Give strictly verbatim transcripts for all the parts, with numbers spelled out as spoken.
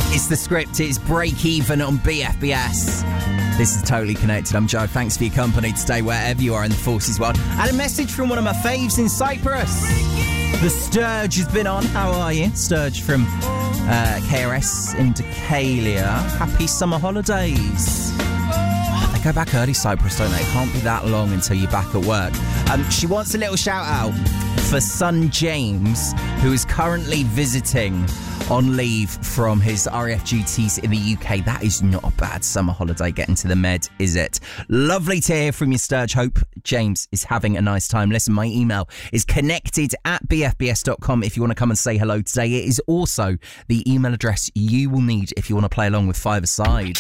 It's The Script. It's Break Even on B F B S. This is Totally Connected. I'm Joe. Thanks for your company today, wherever you are in the forces world. I had a message from one of my faves in Cyprus. The Sturge has been on. How are you? Sturge from uh, K R S in Decalia. Happy summer holidays. Oh, they go back early, Cyprus, don't they? It can't be that long until you're back at work. Um, she wants a little shout out for son James, who is currently visiting on leave from his R A F duties in the U K. That is not a bad summer holiday getting to the Med, is it? Lovely to hear from you, Sturge. Hope James is having a nice time. Listen, my email is connected at b f b s dot com if you want to come and say hello today. It is also the email address you will need if you want to play along with Five Aside.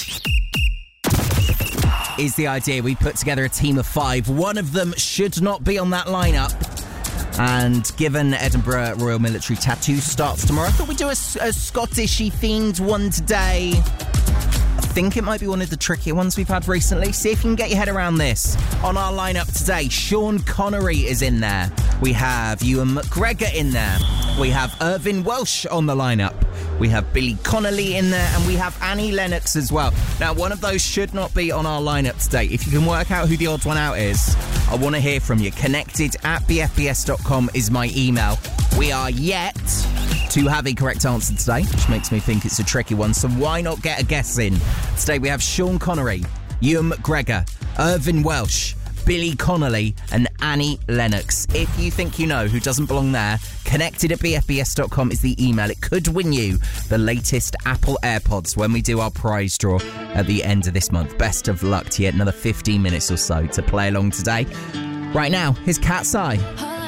Is the idea we put together a team of five. One of them should not be on that lineup. And given Edinburgh Royal Military Tattoo starts tomorrow, I thought we'd do a, a Scottish-y themed one today. I think it might be one of the trickier ones we've had recently. See if you can get your head around this. On our lineup today, Sean Connery is in there. We have Ewan McGregor in there. We have Irvine Welsh on the lineup. We have Billy Connolly in there, and we have Annie Lennox as well. Now, one of those should not be on our lineup today. If you can work out who the odd one out is, I want to hear from you. Connected at b f b s dot com is my email. We are yet to have a correct answer today, which makes me think it's a tricky one, so why not get a guess in? Today we have Sean Connery, Ewan McGregor, Irvine Welsh, Billy Connolly and Annie Lennox. If you think you know who doesn't belong there, connected at b f b s dot com is the email. It could win you the latest Apple AirPods when we do our prize draw at the end of this month. Best of luck to you. Another fifteen minutes or so to play along today. Right now, here's Cat's Eye.